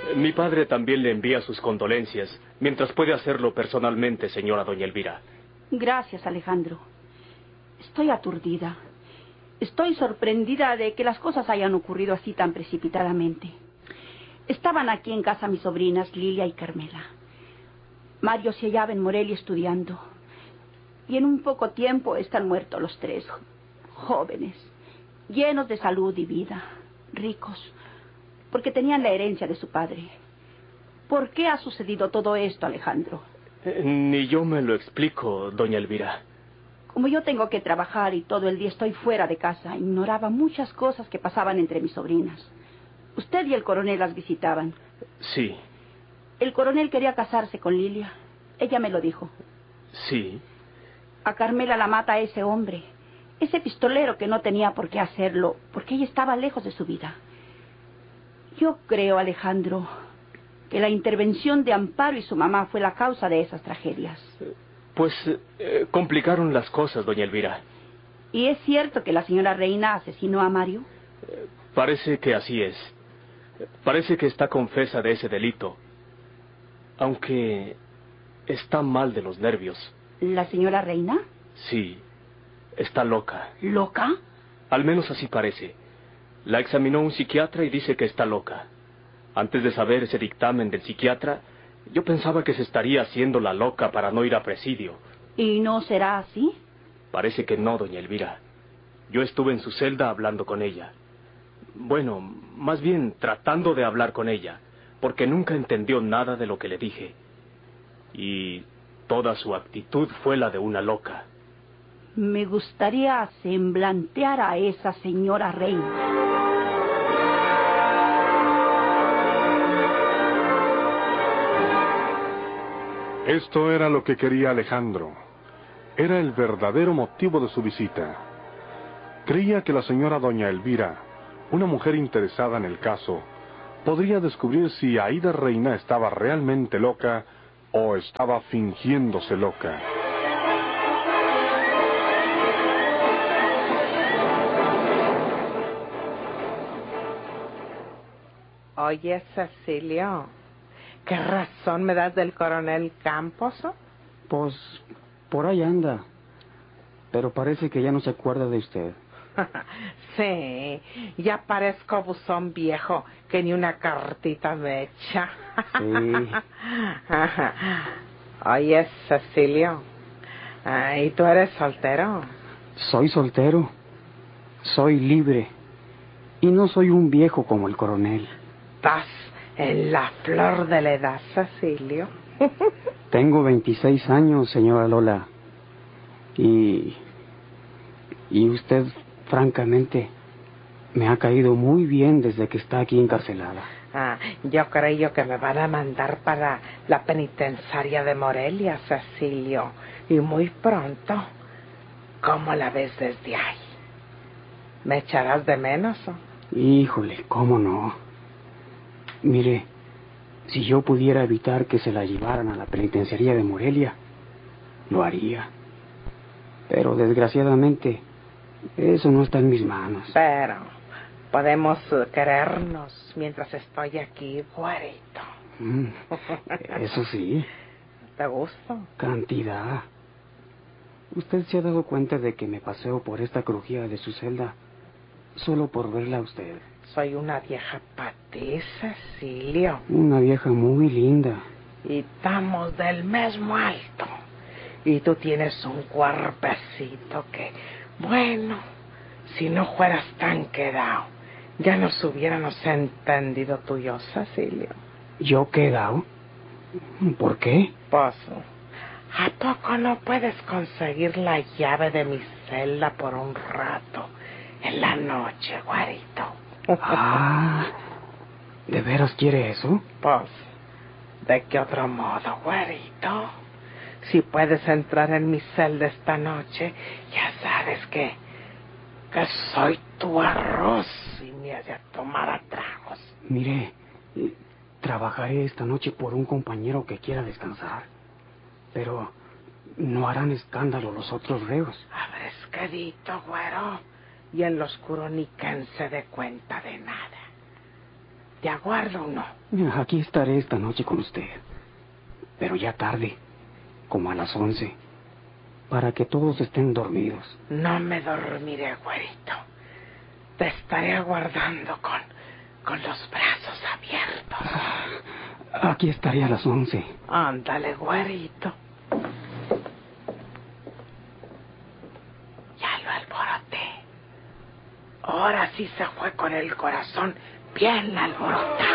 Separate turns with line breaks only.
Mi padre también le envía sus condolencias, mientras puede hacerlo personalmente, señora doña Elvira.
Gracias, Alejandro. Estoy aturdida. Estoy sorprendida de que las cosas hayan ocurrido así tan precipitadamente. Estaban aquí en casa mis sobrinas Lilia y Carmela. Mario se hallaba en Morelia estudiando. Y en un poco tiempo están muertos los tres. Jóvenes, llenos de salud y vida, ricos, porque tenían la herencia de su padre. ¿Por qué ha sucedido todo esto, Alejandro?
Ni yo me lo explico, doña Elvira.
Como yo tengo que trabajar y todo el día estoy fuera de casa, ignoraba muchas cosas que pasaban entre mis sobrinas. Usted y el coronel las visitaban.
Sí.
El coronel quería casarse con Lilia. Ella me lo dijo.
Sí.
A Carmela la mata ese hombre, ese pistolero que no tenía por qué hacerlo, porque ella estaba lejos de su vida. Yo creo, Alejandro, que la intervención de Amparo y su mamá fue la causa de esas tragedias.
Pues complicaron las cosas, doña Elvira.
¿Y es cierto que la señora Reina asesinó a Mario?
Parece que así es. Parece que está confesa de ese delito. Aunque está mal de los nervios.
¿La señora Reina?
Sí, está loca.
¿Loca?
Al menos así parece. La examinó un psiquiatra y dice que está loca. Antes de saber ese dictamen del psiquiatra, yo pensaba que se estaría haciendo la loca para no ir a presidio.
¿Y no será así?
Parece que no, doña Elvira. Yo estuve en su celda hablando con ella. Bueno, más bien tratando de hablar con ella, porque nunca entendió nada de lo que le dije. Y toda su actitud fue la de una loca.
Me gustaría semblantear a esa señora Reina.
Esto era lo que quería Alejandro. Era el verdadero motivo de su visita. Creía que la señora doña Elvira, una mujer interesada en el caso, podría descubrir si Aída Reina estaba realmente loca o estaba fingiéndose loca.
Oye, Cecilio, ¿qué razón me das del coronel Campos?
Pues por ahí anda, pero parece que ya no se acuerda de usted.
Sí, ya parezco buzón viejo que ni una cartita me echa.
Sí.
Oye, Cecilio, ¿y tú eres soltero?
Soy soltero, soy libre, y no soy un viejo como el coronel.
Estás en la flor de la edad, Cecilio.
Tengo 26 años, señora Lola, y usted, francamente, me ha caído muy bien desde que está aquí encarcelada.
Yo creo que me van a mandar para la penitenciaria de Morelia, Cecilio, y muy pronto. ¿Cómo la ves desde ahí? ¿Me echarás de menos?
Híjole, ¿cómo no? Mire, si yo pudiera evitar que se la llevaran a la penitenciaría de Morelia, lo haría. Pero desgraciadamente, eso no está en mis manos.
Pero podemos querernos mientras estoy aquí, güerito.
Eso sí.
¿Te gusta?
Cantidad. ¿Usted se ha dado cuenta de que me paseo por esta crujía de su celda solo por verla a usted?
Soy una vieja para ti, Cecilio.
Una vieja muy linda.
Y estamos del mismo alto. Y tú tienes un cuerpecito que, bueno, si no fueras tan quedado, ya nos hubiéramos entendido tú y yo, Cecilio.
¿Yo quedado? ¿Por qué?
Pues, ¿a poco no puedes conseguir la llave de mi celda por un rato en la noche, güerito?
¿De veras quiere eso?
Pues, ¿de qué otro modo, güerito? Si puedes entrar en mi celda esta noche, ya sabes que soy tu arroz y me has de tomar a tragos.
Mire, trabajaré esta noche por un compañero que quiera descansar. Pero no harán escándalo los otros reos.
Abrescadito, güero, y en lo oscuro ni quien se dé cuenta de nada. ¿Te aguardo o no?
Aquí estaré esta noche con usted, pero ya tarde, como a las 11, para que todos estén dormidos.
No me dormiré, güerito. Te estaré aguardando con los brazos abiertos.
Aquí estaré a las 11.
Ándale, güerito. Ya lo alboroté. Ahora sí se fue con el corazón bien alborotado.